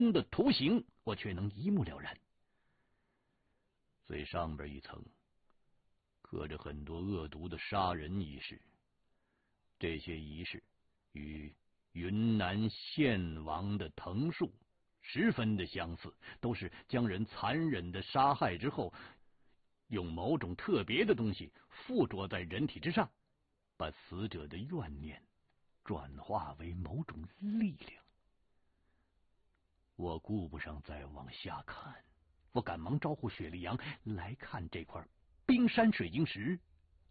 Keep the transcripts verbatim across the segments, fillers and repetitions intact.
的图形，我却能一目了然。最上边一层刻着很多恶毒的杀人仪式，这些仪式与云南献王的藤树十分的相似，都是将人残忍的杀害之后，用某种特别的东西附着在人体之上，把死者的怨念转化为某种力量。我顾不上再往下看，我赶忙招呼雪莉杨来看这块冰山水晶石。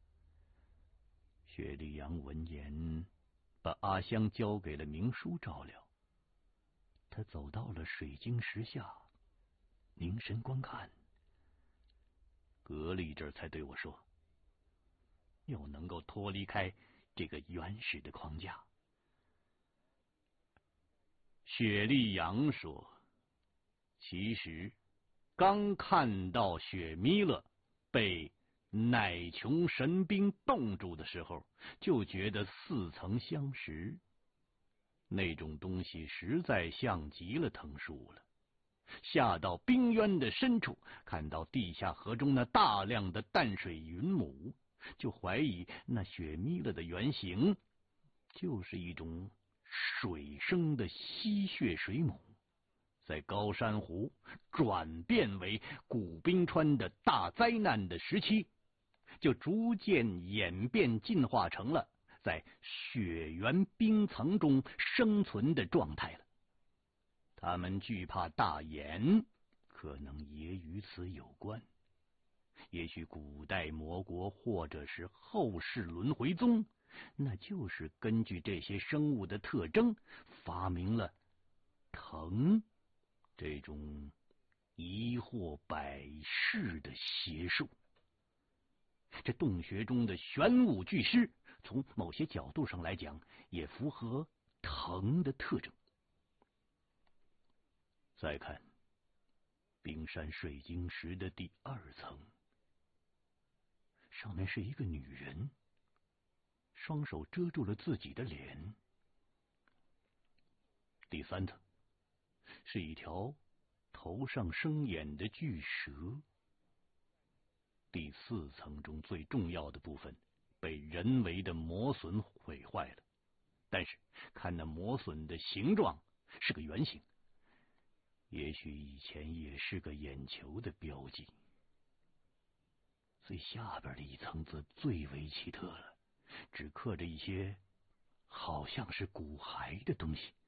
雪莉杨闻言，把阿香交给了明叔照料。他走到了水晶石下，凝神观看，隔了一阵才对我说：“又能够脱离开这个原始的框架。”雪莉杨说：“其实刚看到雪弥勒被乃琼神兵冻住的时候，就觉得似曾相识。那种东西实在像极了藤树了。下到冰渊的深处，看到地下河中那大量的淡水云母，就怀疑那雪弥勒的原型就是一种水生的吸血水母，在高山湖转变为古冰川的大灾难的时期，就逐渐演变进化成了在雪原冰层中生存的状态了。他们惧怕大炎，可能也与此有关。也许古代魔国或者是后世轮回宗，那就是根据这些生物的特征，发明了藤这种疑惑百世的邪术。这洞穴中的玄武巨狮，从某些角度上来讲，也符合藤的特征。再看冰山水晶石的第二层，上面是一个女人，双手遮住了自己的脸。第三层是一条头上生眼的巨蛇。第四层中最重要的部分被人为的磨损毁坏了，但是看那磨损的形状是个圆形，也许以前也是个眼球的标记。最下边的一层则最为奇特了，只刻着一些好像是骨骸的东西。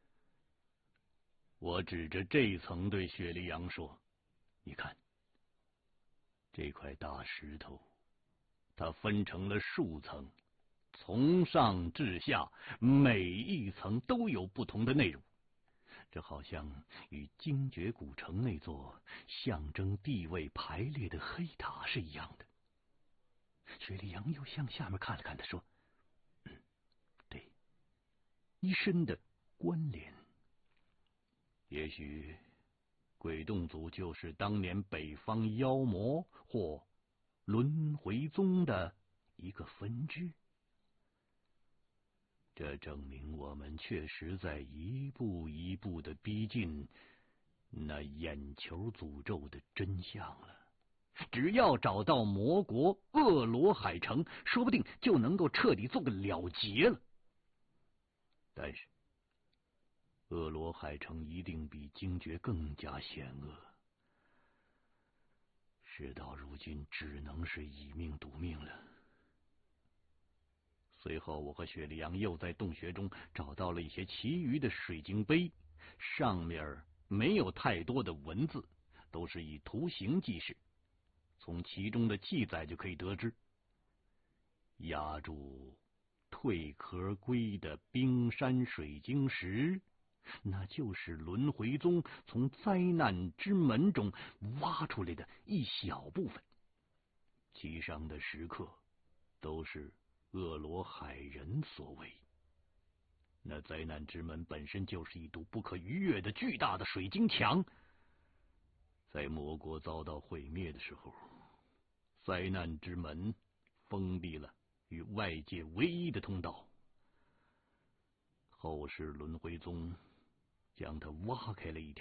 我指着这一层对雪莉杨说：“你看，这块大石头，它分成了数层，从上至下，每一层都有不同的内容。这好像与精绝古城那座象征地位排列的黑塔是一样的。”雪莉杨又向下面看了看，他说：“嗯，对，一身的关联。也许鬼洞族就是当年北方妖魔或轮回宗的一个分支。这证明我们确实在一步一步的逼近那眼球诅咒的真相了。只要找到魔国恶罗海城，说不定就能够彻底做个了结了。但是恶罗海城一定比精绝更加险恶，事到如今只能是以命赌命了。随后我和雪莉杨又在洞穴中找到了一些其余的水晶杯，上面没有太多的文字，都是以图形记事。从其中的记载就可以得知，压住蜕壳龟的冰山水晶石，那就是轮回宗从灾难之门中挖出来的一小部分，其上的石刻都是恶罗海人所为。那灾难之门本身就是一堵不可逾越的巨大的水晶墙，在魔国遭到毁灭的时候，灾难之门封闭了与外界唯一的通道。后世轮回宗将他挖开了一条